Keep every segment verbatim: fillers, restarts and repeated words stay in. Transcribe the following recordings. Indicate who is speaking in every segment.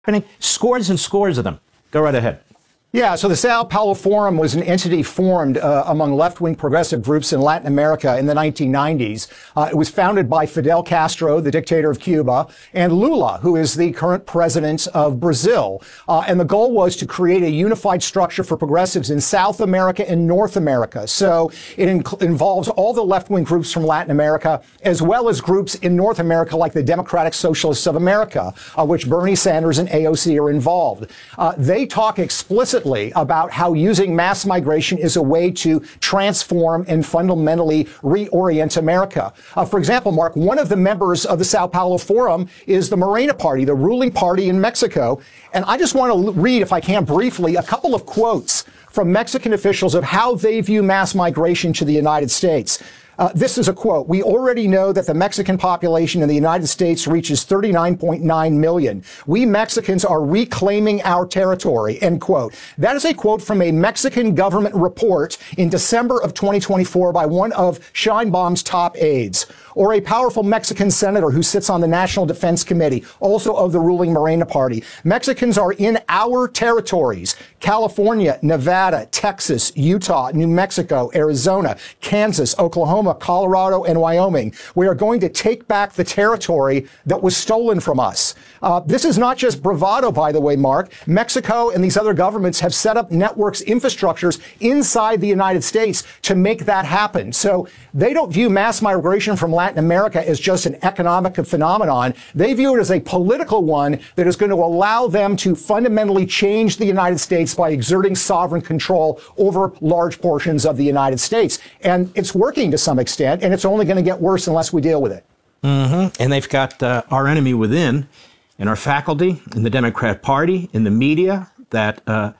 Speaker 1: happening, scores and scores of them. Go right ahead.
Speaker 2: Yeah, so the Sao Paulo Forum was an entity formed uh, among left-wing progressive groups in Latin America in the nineteen nineties. Uh, it was founded by Fidel Castro, the dictator of Cuba, and Lula, who is the current president of Brazil. Uh, and the goal was to create a unified structure for progressives in South America and North America. So it inc- involves all the left-wing groups from Latin America, as well as groups in North America like the Democratic Socialists of America, uh, which Bernie Sanders and A O C are involved. Uh, they talk explicitly about how using mass migration is a way to transform and fundamentally reorient America. Uh, for example, Mark, one of the members of the Sao Paulo Forum is the Morena Party, the ruling party in Mexico. And I just want to read, if I can briefly, a couple of quotes from Mexican officials of how they view mass migration to the United States. Uh, this is a quote. "We already know that the Mexican population in the United States reaches thirty-nine point nine million. We Mexicans are reclaiming our territory," end quote. That is a quote from a Mexican government report in December of twenty twenty-four by one of Sheinbaum's top aides. Or a powerful Mexican senator who sits on the National Defense Committee, also of the ruling Morena Party. "Mexicans are in our territories: California, Nevada, Texas, Utah, New Mexico, Arizona, Kansas, Oklahoma, Colorado, and Wyoming. We are going to take back the territory that was stolen from us." Uh, this is not just bravado, by the way, Mark. Mexico and these other governments have set up networks, infrastructures inside the United States to make that happen. So they don't view mass migration from Latin America as just an economic phenomenon. They view it as a political one that is going to allow them to fundamentally change the United States by exerting sovereign control over large portions of the United States. And it's working to some extent, and it's only going to get worse unless we deal with it.
Speaker 1: Mm-hmm. And they've got uh, our enemy within, in our faculty, in the Democrat Party, in the media, that uh,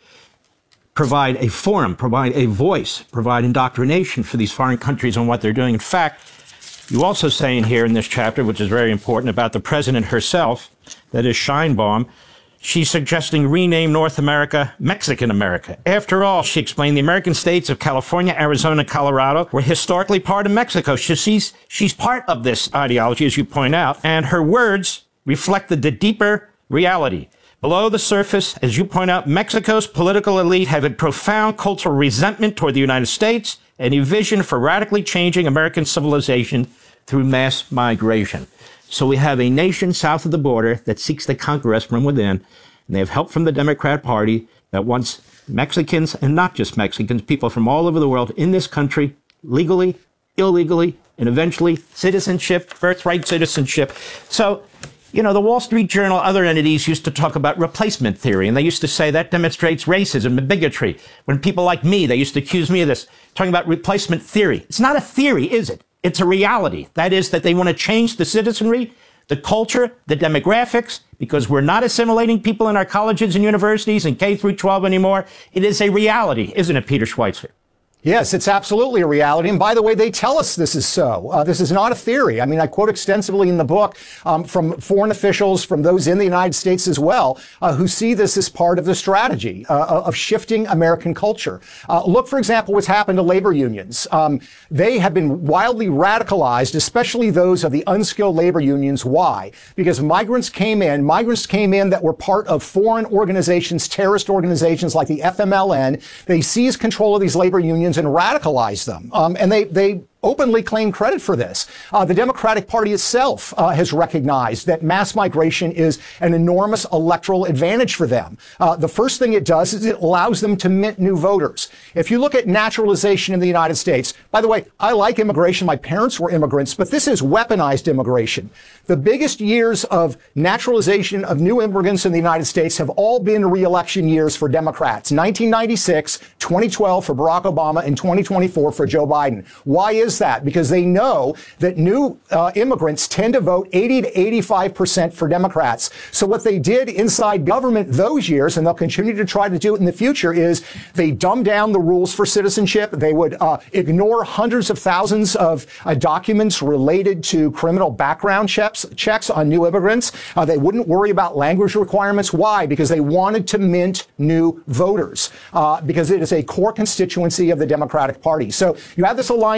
Speaker 1: provide a forum, provide a voice, provide indoctrination for these foreign countries on what they're doing. In fact, you also say in here in this chapter, which is very important, about the president herself, that is Sheinbaum, she's suggesting rename North America Mexican America. After all, she explained, the American states of California, Arizona, Colorado were historically part of Mexico. She, she's, she's part of this ideology, as you point out, and her words reflected the deeper reality. Below the surface, as you point out, Mexico's political elite have a profound cultural resentment toward the United States and a vision for radically changing American civilization through mass migration. So we have a nation south of the border that seeks to conquer us from within, and they have help from the Democrat Party that wants Mexicans, and not just Mexicans, people from all over the world in this country, legally, illegally, and eventually citizenship, birthright citizenship. So, you know, the Wall Street Journal, other entities used to talk about replacement theory, and they used to say that demonstrates racism and bigotry. When people like me, they used to accuse me of this, talking about replacement theory. It's not a theory, is it? It's a reality. That is that they want to change the citizenry, the culture, the demographics, because we're not assimilating people in our colleges and universities and K through twelve anymore. It is a reality, isn't it, Peter Schweizer?
Speaker 2: Yes, it's absolutely a reality. And by the way, they tell us this is so. Uh, this is not a theory. I mean, I quote extensively in the book um, from foreign officials, from those in the United States as well, uh, who see this as part of the strategy uh, of shifting American culture. Uh, look, for example, what's happened to labor unions. Um, they have been wildly radicalized, especially those of the unskilled labor unions. Why? Because migrants came in, migrants came in that were part of foreign organizations, terrorist organizations like the F M L N. They seized control of these labor unions and radicalize them. Um, and they, they openly claim credit for this. Uh, the Democratic Party itself uh, has recognized that mass migration is an enormous electoral advantage for them. Uh, the first thing it does is it allows them to mint new voters. If you look at naturalization in the United States, by the way, I like immigration. My parents were immigrants, but this is weaponized immigration. The biggest years of naturalization of new immigrants in the United States have all been re-election years for Democrats. nineteen ninety-six, twenty twelve for Barack Obama, and twenty twenty-four for Joe Biden. Why is that? Because they know that new uh, immigrants tend to vote eighty to eighty-five percent for Democrats. So what they did inside government those years, and they'll continue to try to do it in the future, is they dumbed down the rules for citizenship. They would uh, ignore hundreds of thousands of uh, documents related to criminal background checks, checks on new immigrants. Uh, they wouldn't worry about language requirements. Why? Because they wanted to mint new voters, uh, because it is a core constituency of the Democratic Party. So you have this alliance between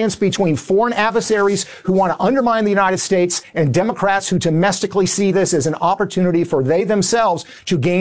Speaker 2: between foreign adversaries who want to undermine the United States and Democrats who domestically see this as an opportunity for they themselves to gain